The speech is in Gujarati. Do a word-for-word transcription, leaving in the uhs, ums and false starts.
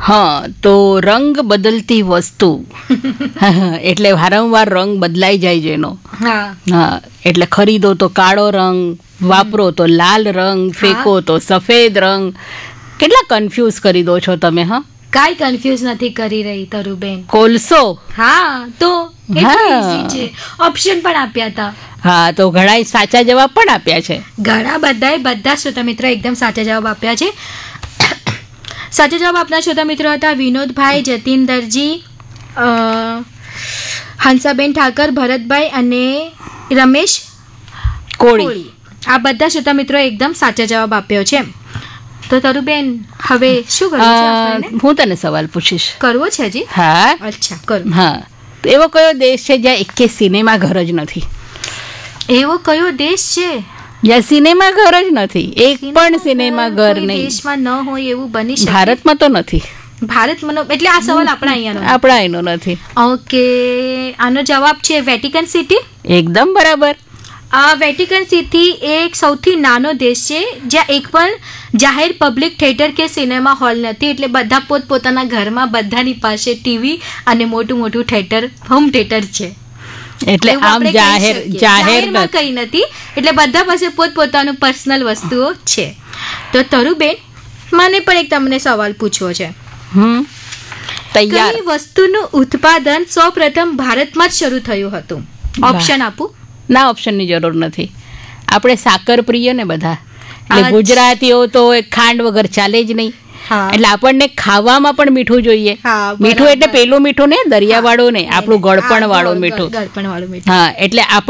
હા, તો રંગ બદલતી વસ્તુ એટલે વારંવાર રંગ બદલાઈ જાય જેનો. હા હા, એટલે ખરીદો તો કાળો રંગ, વાપરો તો લાલ રંગ, ફેંકો તો સફેદ રંગ. કેટલા કન્ફ્યુઝ કરી દો છો તમે. હા, કાંઈ કન્ફ્યુઝ નથી કરી રહી તરુબેન. કોલસો. હા, તો હા. એટલું easy છે. ઓપ્શન પણ આપ્યા હતા. હા, તો ઘણા સાચા જવાબ પણ આપ્યા છે. ઘણા બધાએ બધા શ્રોતા મિત્રો એકદમ સાચા જવાબ આપ્યા છે. સાચા જવાબ આપના શ્રોતા મિત્રો હતા વિનોદભાઈ, જતીન દરજી, અ, હંસાબેન ઠાકર, ભરતભાઈ અને રમેશ કોળી. કોળી. આ બધા શ્રોતા મિત્રો એકદમ સાચા જવાબ આપ્યો છે. તો તરુબેન હવે શું કરવું છે અ, આપણને? હું તને સવાલ પૂછીશ. કરવો છે હજી? હા અચ્છા, કરો. હા, તો એવો કયો દેશ છે જ્યાં એકે સિનેમા ઘર જ નથી? એવો કયો દેશ છે જ્યાં સિનેમા ઘર જ નથી, એક પણ સિનેમા ઘર કોઈ નહીં. દેશમાં ન હોય એવું બની શકે? ભારતમાં તો નથી, ભારતમાં ન- એટલે આ સવાલ આપણા અહીંયાનો. આપણા એનો નથી. ઓકે, આનો જવાબ છે વેટિકન સિટી. એકદમ બરાબર. આ વેટિકન સિટી એક સૌથી નાનો દેશ છે જ્યાં એક પણ જાહેર પબ્લિક થિયેટર કે સિનેમા હોલ નથી. એટલે બધા પોતપોતાના ઘરમાં બધાની પાસે ટીવી અને મોટું મોટું થિયેટર, હોમ થિયેટર છે. એટલે એવું આમ આપણે કહી જાહેર શકીએ. જાહેર જાહેરમાં નથી. કંઈ નથી, એટલે બધા પાસે પોતપોતાનું પર્સનલ વસ્તુઓ છે. તો તરુબેન, મને પણ એક તમને સવાલ પૂછવો છે. હમ તૈયાર. કઈ વસ્તુનું ઉત્પાદન સૌપ્રથમ ભારતમાં જ શરૂ થયું હતું? ઓપ્શન આપું? ના, ઓપ્શનની જરૂર નથી. આપણે સાકર પ્રિય ને બધા, એટલે અચ્છા. ગુજરાતીઓ તો એ ખાંડ વગર ચાલે જ નહીં. હા. એટલે આપણને ખાવામાં પણ મીઠું જોઈએ. હા, મીઠું એટલે બરાબર. પેલું મીઠું ને દરિયા વાળું ને, આપણું ગળપણ વાળું ગળ- મીઠું. ગળપણ વાળું મીઠું. હા, એટલે